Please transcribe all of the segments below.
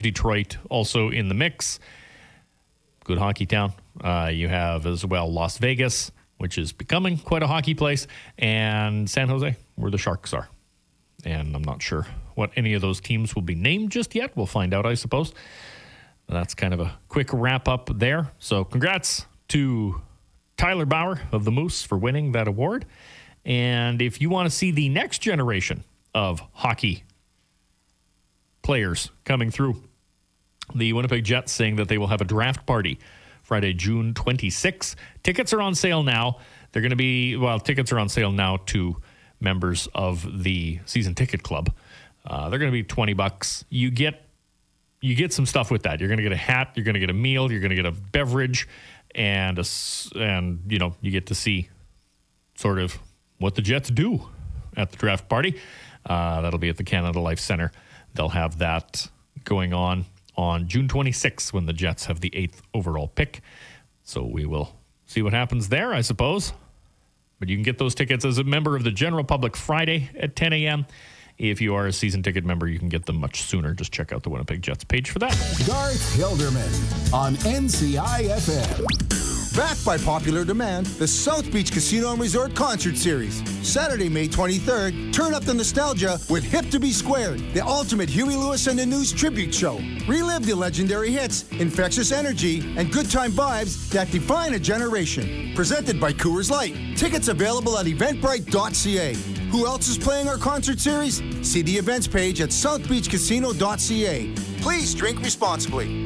Detroit also in the mix. Good hockey town. You have as well Las Vegas, which is becoming quite a hockey place, and San Jose, where the Sharks are. And I'm not sure what any of those teams will be named just yet. We'll find out, I suppose. That's kind of a quick wrap up there. So congrats to Tyler Bauer of the Moose for winning that award. And if you want to see the next generation of hockey players coming through, the Winnipeg Jets saying that they will have a draft party Friday, June 26th. Tickets are on sale now. They're going to be, tickets are on sale now to members of the season ticket club. They're going to be $20. You get some stuff with that. You're going to get a hat, you're going to get a meal, you're going to get a beverage, and you get to see sort of what the Jets do at the draft party. That'll be at the Canada Life Center. They'll have that going on June 26th when the Jets have the 8th overall pick. So we will see what happens there, I suppose. But you can get those tickets as a member of the general public Friday at 10 a.m. If you are a season ticket member, you can get them much sooner. Just check out the Winnipeg Jets page for that. Garth Hilderman on NCIFM. Backed by popular demand, the South Beach Casino and Resort Concert Series. Saturday, May 23rd, turn up the nostalgia with Hip to Be Squared, the ultimate Huey Lewis and the News tribute show. Relive the legendary hits, infectious energy, and good time vibes that define a generation. Presented by Coors Light. Tickets available at eventbrite.ca. Who else is playing our concert series? See the events page at southbeachcasino.ca. Please drink responsibly.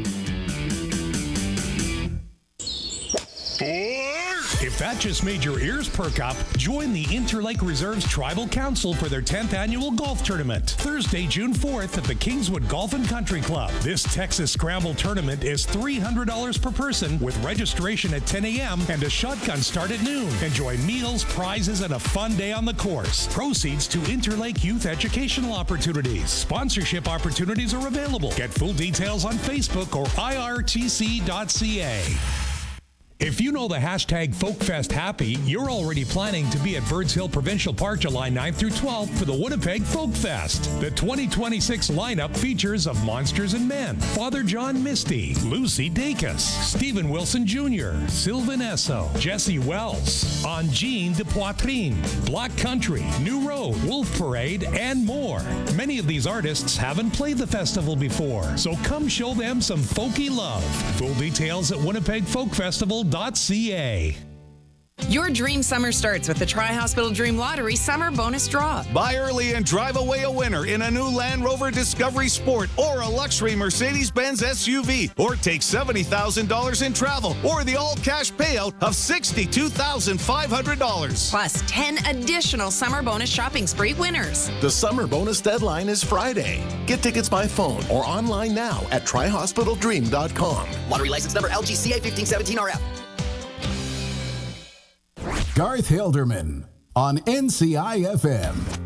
If that just made your ears perk up, join the Interlake Reserves Tribal Council for their 10th annual golf tournament, Thursday, June 4th at the Kingswood Golf and Country Club. This Texas Scramble tournament is $300 per person with registration at 10 a.m. and a shotgun start at noon. Enjoy meals, prizes, and a fun day on the course. Proceeds to Interlake Youth Educational Opportunities. Sponsorship opportunities are available. Get full details on Facebook or irtc.ca. If you know the hashtag FolkFest Happy, you're already planning to be at Birds Hill Provincial Park July 9th through 12th for the Winnipeg FolkFest. The 2026 lineup features of Monsters and Men, Father John Misty, Lucy Dacus, Stephen Wilson Jr., Sylvan Esso, Jesse Wells, Angine de Poitrine, Black Country, New Road, Wolf Parade, and more. Many of these artists haven't played the festival before, so come show them some folky love. Full details at winnipegfolkfestival.ca. Your dream summer starts with the Tri-Hospital Dream Lottery Summer Bonus Draw. Buy early and drive away a winner in a new Land Rover Discovery Sport or a luxury Mercedes-Benz SUV, or take $70,000 in travel or the all-cash payout of $62,500. Plus 10 additional summer bonus shopping spree winners. The summer bonus deadline is Friday. Get tickets by phone or online now at TriHospitalDream.com. Lottery license number LGCA 1517RF. Garth Hilderman on NCIFM.